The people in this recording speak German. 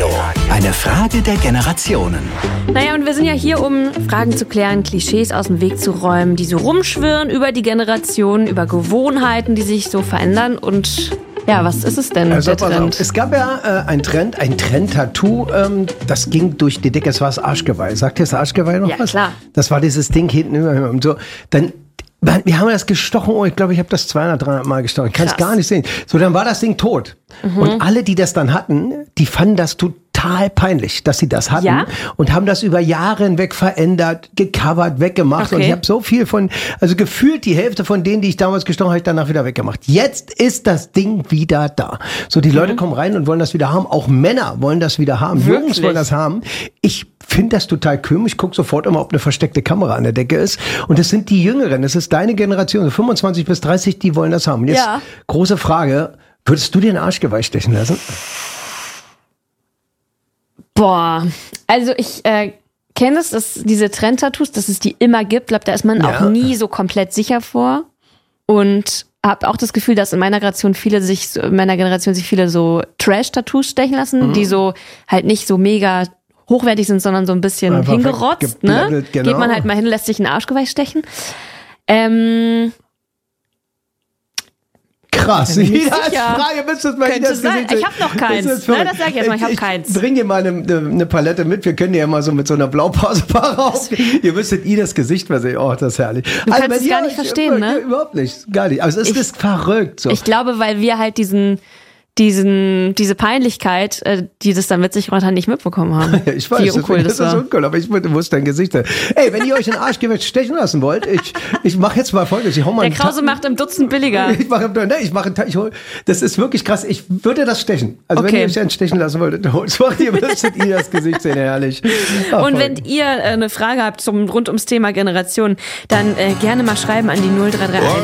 Radio, eine Frage der Generationen. Naja, und wir sind ja hier, um Fragen zu klären, Klischees aus dem Weg zu räumen, die so rumschwirren über die Generationen, über Gewohnheiten, die sich so verändern. Und ja, was ist es denn, der Trend? Es gab ja ein Trend-Tattoo, das ging durch die Decke, es war das Arschgeweih. Sagt ihr das Arschgeweih noch was? Ja, klar. Das war dieses Ding hinten über und so. Wir haben das gestochen, ich glaube, ich habe das 200, 300 Mal gestochen. Ich kann es gar nicht sehen. So, dann war das Ding tot. Und alle, die das dann hatten, die fanden das total peinlich, dass sie das hatten. Ja? Und haben das über Jahre hinweg verändert, gecovert, weggemacht. Okay. Und ich habe so viel also gefühlt die Hälfte von denen, die ich damals gestochen habe, ich danach wieder weggemacht. Jetzt ist das Ding wieder da. So, die Leute kommen rein und wollen das wieder haben. Auch Männer wollen das wieder haben. Wirklich? Jungs wollen das haben. Ich finde das total komisch. Ich gucke sofort immer, ob eine versteckte Kamera an der Decke ist. Und das sind die Jüngeren. Das ist deine Generation, so 25 bis 30, die wollen das haben. Und jetzt große Frage. Würdest du dir den Arschgeweih stechen lassen? Boah, also ich kenne es, dass diese Trend-Tattoos, dass es die immer gibt. Ich glaube, da ist man auch nie so komplett sicher vor. Und habe auch das Gefühl, dass in meiner Generation sich viele so Trash-Tattoos stechen lassen, die so halt nicht so mega hochwertig sind, sondern so ein bisschen einfach hingerotzt. Ne? Genau. Geht man halt mal hin, lässt sich ein Arschgeweih stechen. Krass. Bin ich Jeder als sicher. Frage müsstest mal Könnte sein. Ich habe noch keins. Das sage ich jetzt mal, ich habe keins. Ich bring dir mal eine Palette mit. Wir können dir ja mal so mit so einer Blaupause raus. Ihr müsstet das Gesicht mal sehen. Oh, das ist herrlich. Du kannst es gar nicht verstehen, ne? Überhaupt nicht. Gar nicht. Also es ist verrückt. So. Ich glaube, weil wir halt diese Peinlichkeit, die das dann mit sich hat, nicht mitbekommen haben. Ja, ich weiß, wie uncool das war. uncool, aber ich wusste dein Gesicht. Ey, wenn ihr euch den Arschgeweih stechen lassen wollt, ich mache jetzt mal Folgendes. Ich hau mal Der Krause macht im Dutzend billiger. Das ist wirklich krass. Ich würde das stechen. Also wenn ihr euch einen stechen lassen wolltet, macht ihr, müsstet ihr das Gesicht sehen, herrlich. Und wenn ihr eine Frage habt rund ums Thema Generation, dann gerne mal schreiben an die 0331.